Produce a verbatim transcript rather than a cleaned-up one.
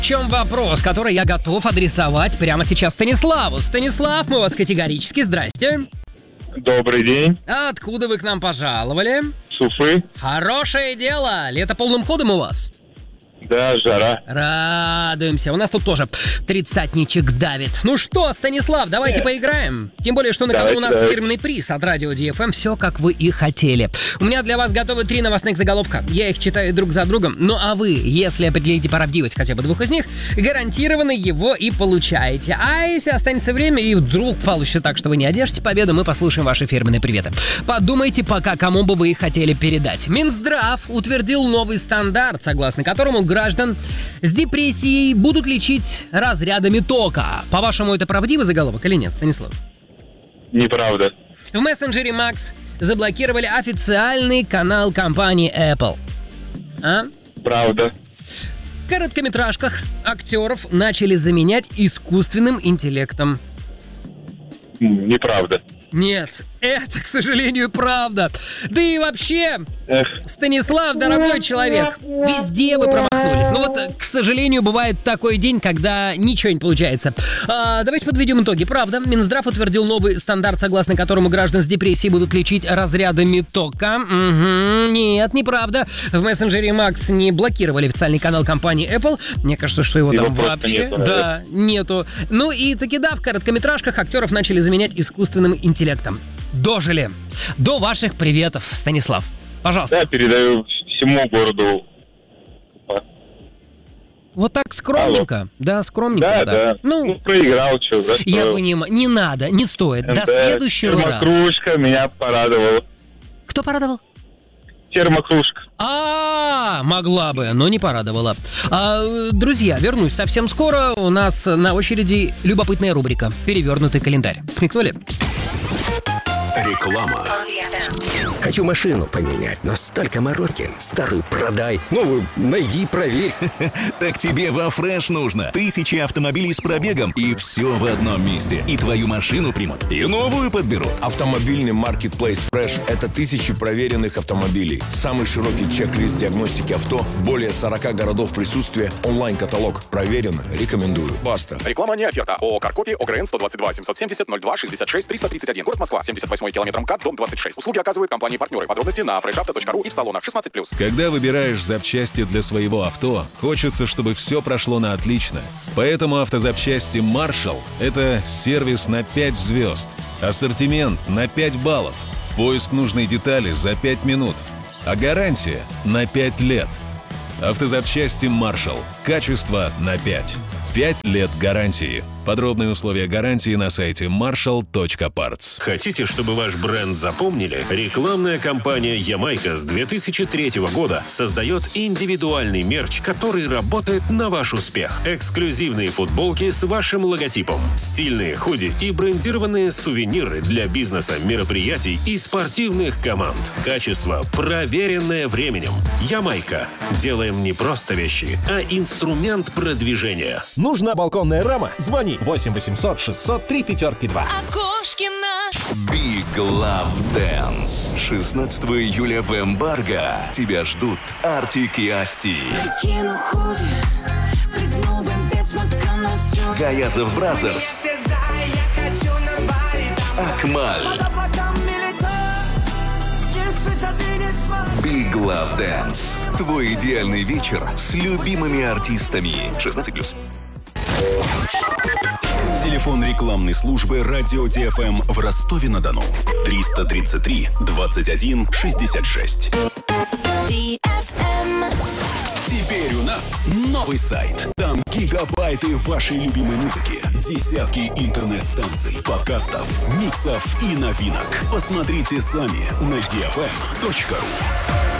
В чем вопрос, который я готов адресовать прямо сейчас Станиславу. Станислав, мы вас категорически. Здрасте. Добрый день. Откуда вы к нам пожаловали? С Уфы. Хорошее дело. Лето полным ходом у вас? Да, жара. Радуемся. У нас тут тоже тридцатничек давит. Ну что, Станислав, давайте Нет. поиграем. Тем более, что на кону у нас давайте. фирменный приз от Радио Ди Эф Эм. Все, как вы и хотели. У меня для вас готовы три новостных заголовка. Я их читаю друг за другом. Ну а вы, если определите правдивость хотя бы двух из них, гарантированно его и получаете. А если останется время и вдруг получится так, что вы не одержите победу, мы послушаем ваши фирменные приветы. Подумайте пока, кому бы вы их хотели передать. Минздрав утвердил новый стандарт, согласно которому граждан с депрессией будут лечить разрядами тока. По-вашему, это правдивый заголовок или нет, Станислав? Неправда. В мессенджере Макс заблокировали официальный канал компании Apple. А? Правда. В короткометражках актеров начали заменять искусственным интеллектом. Неправда. Нет, это, к сожалению, правда. Да и вообще, Эх. Станислав, дорогой человек, везде вы промахнулись. Ну вот, к сожалению, бывает такой день, когда ничего не получается. А, давайте подведем итоги. Правда, Минздрав утвердил новый стандарт, согласно которому граждан с депрессией будут лечить разрядами тока. Угу. Нет, неправда. В мессенджере Макс не блокировали официальный канал компании Apple. Мне кажется, что его, его там вообще... Нету, да, нету. Ну и таки да, в короткометражках актеров начали заменять искусственным интеллектом. интеллектом. Дожили. До ваших приветов, Станислав. Пожалуйста. Я передаю всему городу. Вот так скромненко. Алло. Да, скромненько. Да, да. да. Ну, ну, проиграл, что, да? Я понимаю. Не надо, не стоит. Да, до следующего раза. Термокружка меня порадовала. Кто порадовал? Термокружка. А, могла бы, но не порадовала. А, друзья, вернусь совсем скоро. У нас на очереди любопытная рубрика «Перевернутый календарь». Смекнули? Реклама. Хочу машину поменять, но столько мороки. Старую продай, новую найди, проверь. Так тебе во Фреш нужно. Тысячи автомобилей с пробегом, и все в одном месте. И твою машину примут, и новую подберут. Автомобильный маркетплейс Фреш – это тысячи проверенных автомобилей. Самый широкий чек-лист диагностики авто, более сорока городов присутствия, онлайн-каталог. Проверено, рекомендую. Баста. Реклама не оферта. ООО «Каркопи», ОГРН сто двадцать два семьсот семьдесят ноль два шестьдесят шесть триста тридцать один. Город Москва, семьдесят восьмой километр МКАД, дом двадцать шесть. Услуги оказывают компании-партнеры. Подробности на фрешавто точка ру и в салонах шестнадцать плюс. Когда выбираешь запчасти для своего авто, хочется, чтобы все прошло на отлично. Поэтому автозапчасти Marshall – это сервис на пять звезд, ассортимент на пять баллов, поиск нужной детали за пять минут, а гарантия на пять лет. Автозапчасти Marshall. Качество на пять. пять лет гарантии. Подробные условия гарантии на сайте маршал точка партс. Хотите, чтобы ваш бренд запомнили? Рекламная кампания «Ямайка» с две тысячи третьего года создает индивидуальный мерч, который работает на ваш успех. Эксклюзивные футболки с вашим логотипом, стильные худи и брендированные сувениры для бизнеса, мероприятий и спортивных команд. Качество, проверенное временем. «Ямайка». Делаем не просто вещи, а инструмент продвижения. Нужна балконная рама? Звони восемь восемьсот шестьсот три пятерки два. Окошкина. Big Love Dance. шестнадцатого июля в Эмбарго. Тебя ждут Артик и Асти. Гаязов Бразерс. Акмаль. Big Love Dance. Твой идеальный вечер с любимыми артистами. шестнадцать плюс. Телефон рекламной службы «Радио Ди Эф Эм» в Ростове-на-Дону. триста тридцать три двадцать один шестьдесят шесть. Ди Эф Эм. Теперь у нас новый сайт. Там гигабайты вашей любимой музыки, десятки интернет-станций, подкастов, миксов и новинок. Посмотрите сами на ди эф эм точка ру.